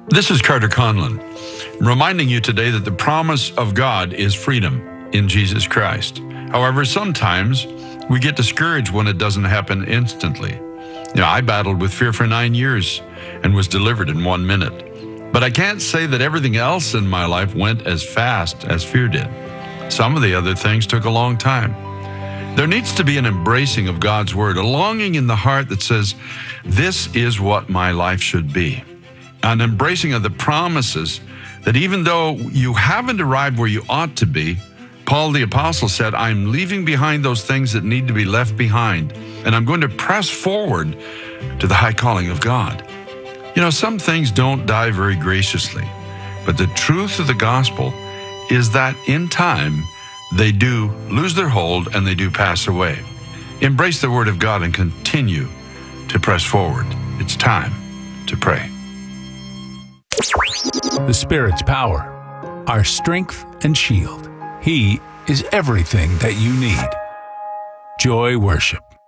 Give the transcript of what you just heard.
This is Carter Conlon, reminding you today that the promise of God is freedom in Jesus Christ. However, sometimes we get discouraged when it doesn't happen instantly. I battled with fear for 9 years and was delivered in 1 minute. But I can't say that everything else in my life went as fast as fear did. Some of the other things took a long time. There needs to be an embracing of God's word, a longing in the heart that says, this is what my life should be. An embracing of the promises that even though you haven't arrived where you ought to be, Paul the Apostle said, I'm leaving behind those things that need to be left behind, and I'm going to press forward to the high calling of God. Some things don't die very graciously, but the truth of the gospel is that in time, they do lose their hold and they do pass away. Embrace the word of God and continue to press forward. It's time to pray. The Spirit's power, our strength and shield. He is everything that you need. Joy Worship.